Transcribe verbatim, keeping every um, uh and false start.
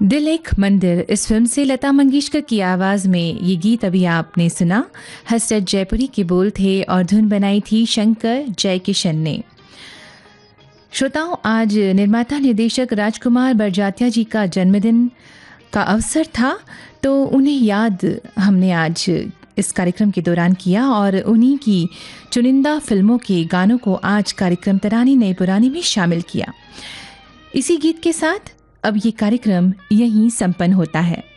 दिल एक मंदिर इस फिल्म से लता मंगेशकर की आवाज़ में ये गीत अभी आपने सुना। हसरत जयपुरी के बोल थे और धुन बनाई थी शंकर जयकिशन ने। श्रोताओं, आज निर्माता निर्देशक राजकुमार बड़जात्या जी का जन्मदिन का अवसर था, तो उन्हें याद हमने आज इस कार्यक्रम के दौरान किया और उन्हीं की चुनिंदा फिल्मों के गानों को आज कार्यक्रम तरानी नई पुरानी में शामिल किया। इसी गीत के साथ अब ये कार्यक्रम यहीं संपन्न होता है।